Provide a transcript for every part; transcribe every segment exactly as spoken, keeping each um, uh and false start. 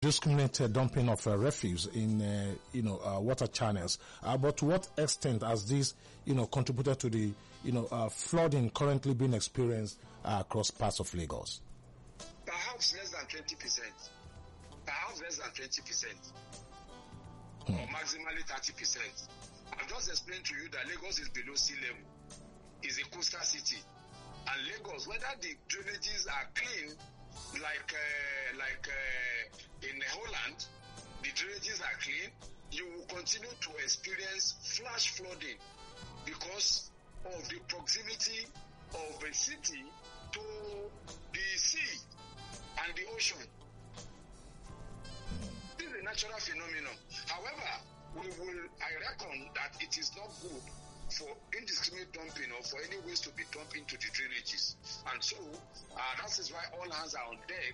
Discriminated dumping of uh, refuse in, uh, you know, uh, water channels. Uh, but to what extent has this, you know, contributed to the, you know, uh, flooding currently being experienced uh, across parts of Lagos? Perhaps less than twenty percent. Perhaps less than twenty percent. Hmm. Or maximally thirty percent. I've just explained to you that Lagos is below sea level. It's a coastal city. And Lagos, whether the drainages are clean, like uh, like uh, in Holland, the drainages are clean, you will continue to experience flash flooding because of the proximity of the city to the sea and the ocean. This is a natural phenomenon. However, we will, I reckon that it is not good for indiscriminate dumping or for any waste to be dumped into the drainages. And so, uh, that is why all hands are on deck,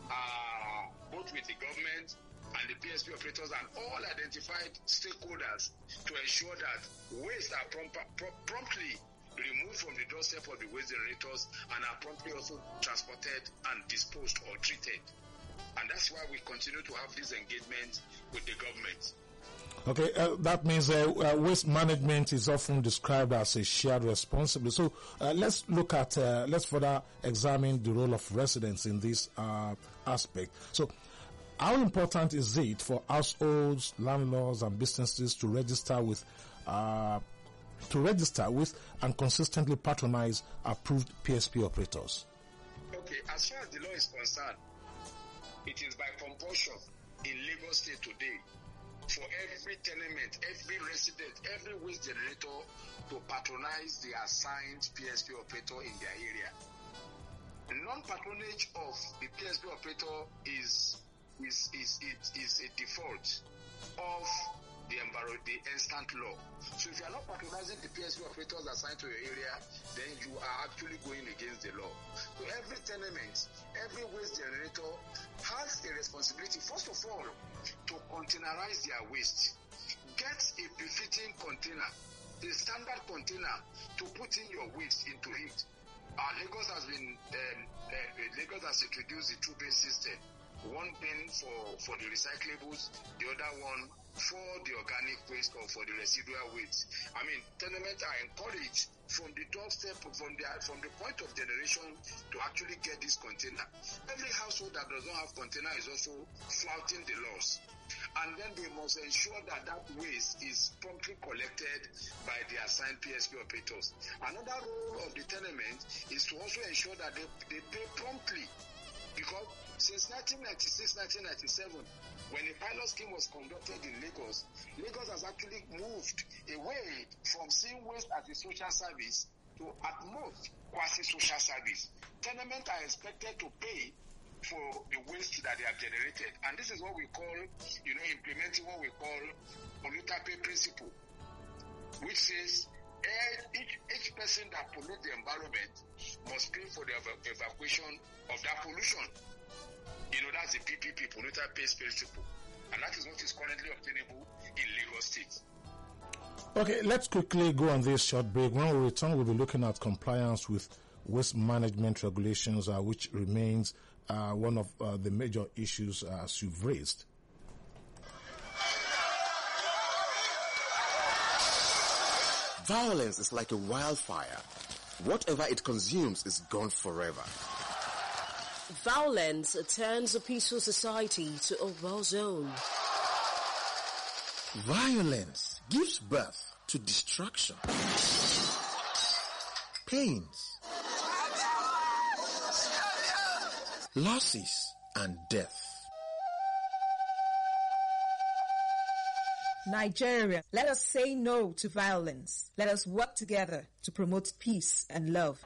uh, both with the government and the P S P operators and all identified stakeholders to ensure that waste are prompt, promptly removed from the doorstep of the waste generators and are promptly also transported and disposed or treated. And that's why we continue to have this engagement with the government. Okay, uh, that means uh, uh, waste management is often described as a shared responsibility. So uh, let's look at, uh, let's further examine the role of residents in this uh, aspect. So how important is it for households, landlords and businesses to register with, uh, to register with and consistently patronize approved P S P operators? Okay, as far as the law is concerned, it is by compulsion in Lagos State today for every tenement, every resident, every waste generator to patronize the assigned P S P operator in their area. Non-patronage of the P S P operator is is is is, is a default of the enviro- the instant law. So if you are not patronizing the P S P operators assigned to your area, then you are actually going against the law. So every tenement, every waste generator has a responsibility, first of all, to containerize their waste. Get a befitting container, a standard container to put in your waste into it. Uh, Lagos has been, um, uh, Lagos has introduced the two-bin system. One bin for, for the recyclables, the other one for the organic waste or for the residual waste. I mean, tenements are encouraged from the doorstep, from the, from the point of generation to actually get this container. Every household that does not have container is also flouting the laws. And then they must ensure that that waste is promptly collected by the assigned P S P operators. Another role of the tenement is to also ensure that they, they pay promptly. Because since nineteen ninety-six nineteen ninety-seven, when the pilot scheme was conducted in Lagos, Lagos has actually moved away from seeing waste as a social service to at most quasi-social service. Tenements are expected to pay for the waste that they have generated. And this is what we call, you know, implementing what we call polluter pay principle, which says each, each person that pollutes the environment must pay for the ev- evacuation of that pollution. You know, that's the P P P, polluter pays principle. And that is what is currently obtainable in Lagos State. Okay, let's quickly go on this short break. When we return, we'll be looking at compliance with waste management regulations, uh, which remains uh, one of uh, the major issues uh, as you've raised. Violence is like a wildfire. Whatever it consumes is gone forever. Violence turns a peaceful society to a war zone. Violence gives birth to destruction, pains, losses, and death. Nigeria, let us say no to violence. Let us work together to promote peace and love.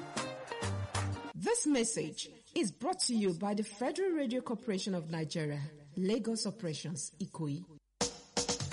This message is brought to you by the Federal Radio Corporation of Nigeria, Lagos Operations, Ikoyi.